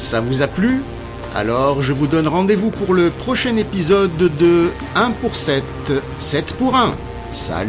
Ça vous a plu ? Alors je vous donne rendez-vous pour le prochain épisode de 1 pour 7, 7 pour 1. Salut !